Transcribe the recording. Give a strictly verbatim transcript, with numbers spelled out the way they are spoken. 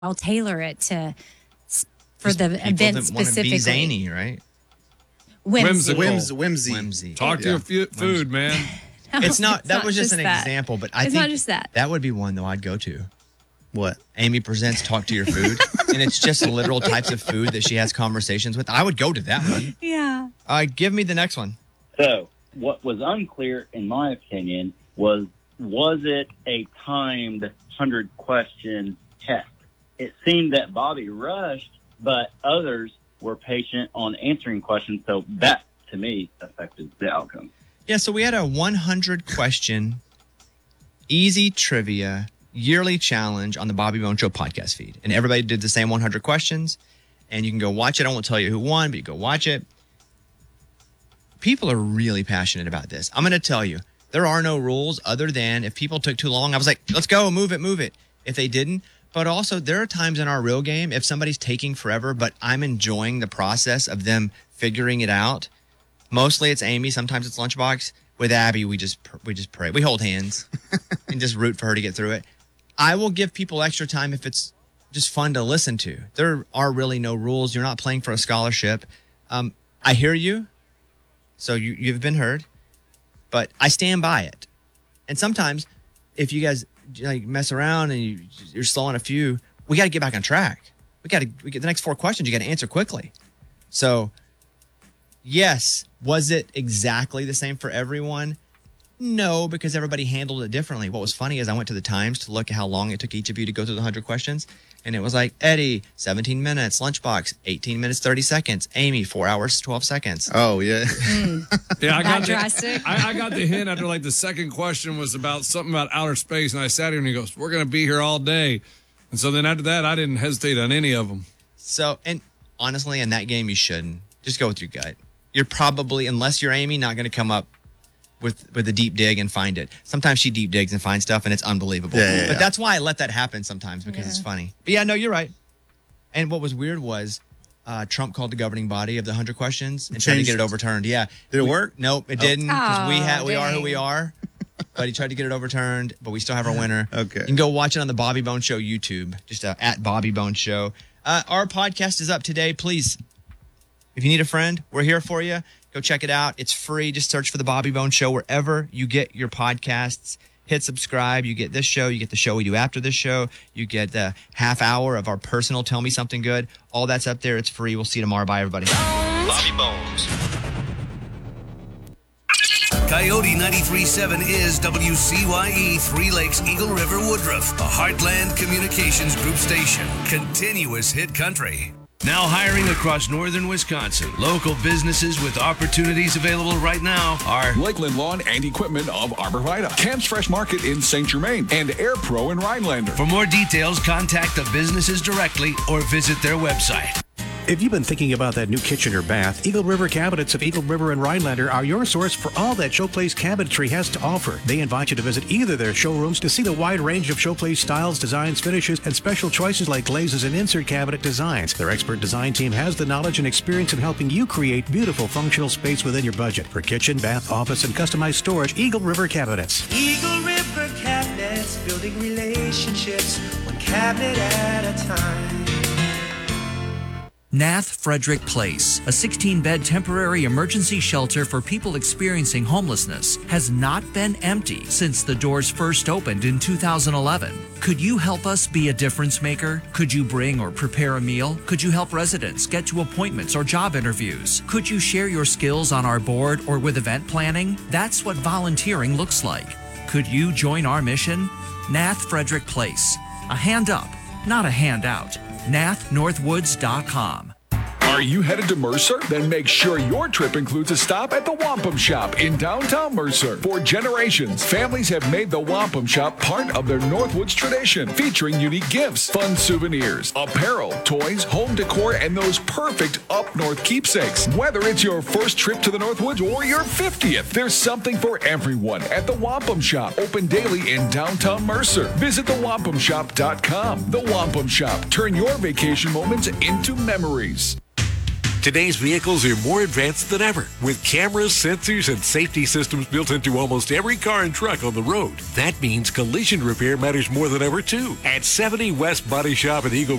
I'll tailor it to for the People event that wanna specifically. be zany, right? Whimsy. Whimsy. Whimsy. Whimsy. Talk to Yeah. your fu- food, man. No, It's not. it's That not was just an that. example, but I It's think not just that. that would be one though I'd go to. What? Amy presents Talk to Your Food, and it's just literal types of food that she has conversations with. I would go to that one. Yeah. Uh, give me the next one. So, what was unclear, in my opinion, was was it a timed hundred question test? It seemed that Bobby rushed, but others were patient on answering questions, so that, to me, affected the outcome. Yeah, so we had a one hundred question easy trivia yearly challenge on the Bobby Bone Show podcast feed. And everybody did the same one hundred questions. And you can go watch it. I won't tell you who won, but you go watch it. People are really passionate about this. I'm going to tell you, there are no rules other than if people took too long, I was like, let's go, move it, move it. If they didn't. But also, there are times in our real game, if somebody's taking forever, but I'm enjoying the process of them figuring it out. Mostly it's Amy. Sometimes it's Lunchbox. With Abby, we just we just pray. We hold hands and just root for her to get through it. I will give people extra time if it's just fun to listen to. There are really no rules. You're not playing for a scholarship. Um, I hear you. So you, you've been heard. But I stand by it. And sometimes if you guys like mess around and you, you're slow on a few, we got to get back on track. We got to we get the next four questions. You got to answer quickly. So yes, was it exactly the same for everyone? No, because everybody handled it differently. What was funny is I went to the Times to look at how long it took each of you to go through the one hundred questions. And it was like, Eddie, seventeen minutes. Lunchbox, eighteen minutes, thirty seconds. Amy, four hours, twelve seconds. Oh, yeah. Yeah, I That got drastic? the, I, I got the hint after like the second question was about something about outer space, and I sat here and he goes, "We're gonna be here all day," and so then after that, I didn't hesitate on any of them. So, and honestly, in that game, you shouldn't. Just go with your gut. You're probably, unless you're Amy, not going to come up with with a deep dig and find it. Sometimes she deep digs and finds stuff, and it's unbelievable. Yeah, yeah, but yeah. that's why I let that happen sometimes, because it's funny. But yeah, no, you're right. And what was weird was uh, Trump called the governing body of the one hundred questions and tried to Changed- get it overturned. Yeah. Did it We- work? Nope, it didn't. Because we, Oh, ha- we are who dang. we are. But he tried to get it overturned, but we still have our winner. Okay. You can go watch it on the Bobby Bone Show YouTube, just uh, at Bobby Bone Show. Uh, our podcast is up today. Please, if you need a friend, we're here for you. Go check it out. It's free. Just search for the Bobby Bone Show wherever you get your podcasts. Hit subscribe. You get this show. You get the show we do after this show. You get the half hour of our personal Tell Me Something Good. All that's up there. It's free. We'll see you tomorrow. Bye, everybody. Bobby Bones. Coyote ninety-three point seven is W C Y E, Three Lakes, Eagle River, Woodruff, a Heartland Communications Group station. Continuous hit country. Now hiring across northern Wisconsin. Local businesses with opportunities available right now are Lakeland Lawn and Equipment of Arborvita, Camp's Fresh Market in Saint Germain, and Air Pro in Rhinelander. For more details, contact the businesses directly or visit their website. If you've been thinking about that new kitchen or bath, Eagle River Cabinets of Eagle River and Rhinelander are your source for all that Showplace Cabinetry has to offer. They invite you to visit either their showrooms to see the wide range of Showplace styles, designs, finishes, and special choices like glazes and insert cabinet designs. Their expert design team has the knowledge and experience in helping you create beautiful functional space within your budget. For kitchen, bath, office, and customized storage, Eagle River Cabinets. Eagle River Cabinets, building relationships, one cabinet at a time. Nath Frederick Place, a sixteen-bed temporary emergency shelter for people experiencing homelessness, has not been empty since the doors first opened in two thousand eleven. Could you help us be a difference maker? Could you bring or prepare a meal? Could you help residents get to appointments or job interviews? Could you share your skills on our board or with event planning? That's what volunteering looks like. Could you join our mission? Nath Frederick Place. A hand up, not a handout. nath northwoods dot com. Are you headed to Mercer? Then make sure your trip includes a stop at the Wampum Shop in downtown Mercer. For generations, families have made the Wampum Shop part of their Northwoods tradition, featuring unique gifts, fun souvenirs, apparel, toys, home decor, and those perfect up-north keepsakes. Whether it's your first trip to the Northwoods or your fiftieth, there's something for everyone at the Wampum Shop, open daily in downtown Mercer. Visit the wampum shop dot com. The Wampum Shop. Turn your vacation moments into memories. Today's vehicles are more advanced than ever, with cameras, sensors, and safety systems built into almost every car and truck on the road. That means collision repair matters more than ever, too. At seventy West Body Shop in Eagle